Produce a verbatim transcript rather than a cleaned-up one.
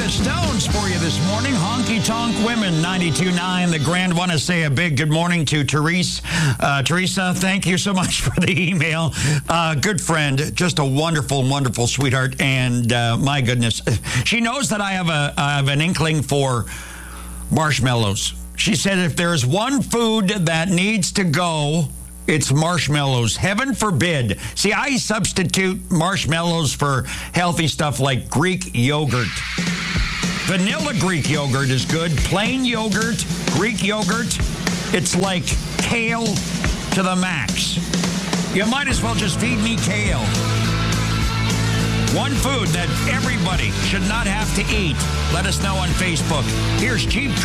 the Stones for you this morning. Honky Tonk Women, ninety-two point nine. The Grand. Want to say a big good morning to Therese. Uh, Teresa, thank you so much for the email. Uh, good friend, just a wonderful, wonderful sweetheart. And uh, my goodness, she knows that I have a I have an inkling for marshmallows. She said if there's one food that needs to go, it's marshmallows. Heaven forbid. See, I substitute marshmallows for healthy stuff like Greek yogurt. Vanilla Greek yogurt is good. Plain yogurt, Greek yogurt, it's like kale to the max. You might as well just feed me kale. One food that everybody should not have to eat. Let us know on Facebook. Here's Cheap